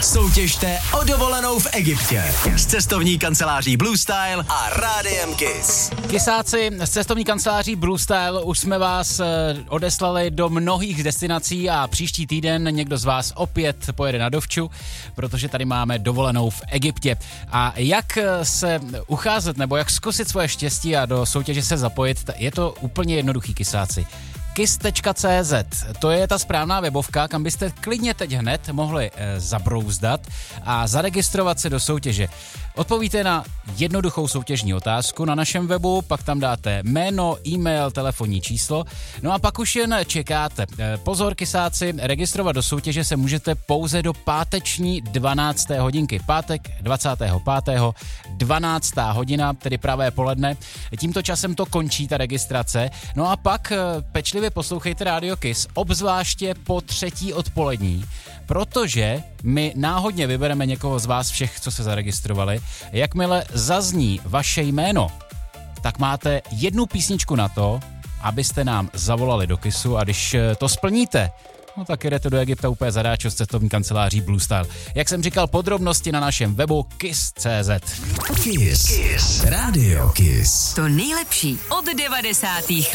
Soutěžte o dovolenou v Egyptě s cestovní kanceláří Blue Style a Rádiem Kiss. Kysáci, z cestovní kanceláří Blue Style už jsme vás odeslali do mnohých destinací a příští týden někdo z vás opět pojede na dovču, protože tady máme dovolenou v Egyptě. A jak se ucházet nebo jak zkusit svoje štěstí a do soutěže se zapojit, je to úplně jednoduchý, kysáci. kiss.cz, to je ta správná webovka, kam byste klidně teď hned mohli zabrouzdat a zaregistrovat se do soutěže. Odpovíte na jednoduchou soutěžní otázku na našem webu, pak tam dáte jméno, e-mail, telefonní číslo, no a pak už jen čekáte. Pozor, kysáci, registrovat do soutěže se můžete pouze do páteční 12. hodinky. Pátek 25. 12. hodina, tedy pravé poledne. Tímto časem to končí ta registrace. No a pak pečlivě poslouchejte Radio Kiss, obzvláště po 3. odpolední, protože my náhodně vybereme někoho z vás všech, co se zaregistrovali. Jakmile zazní vaše jméno, tak máte jednu písničku na to, abyste nám zavolali do Kissu, a když to splníte, no tak jedete do Egypta úplně zadáčo s cestovní kanceláří Blue Style. Jak jsem říkal, podrobnosti na našem webu kiss.cz. Kiss. Radio Kiss. To nejlepší od 90.